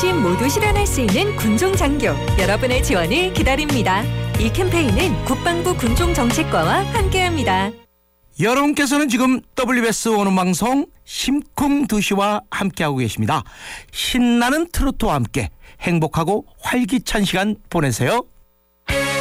어르신 모두 실현할 수 있는 군종장교, 여러분의 지원을 기다립니다. 이 캠페인은 국방부 군종정책과와 함께합니다. 여러분께서는 지금 WBS 오는방송 심쿵 2시와 함께하고 계십니다. 신나는 트로트와 함께 행복하고 활기찬 시간 보내세요.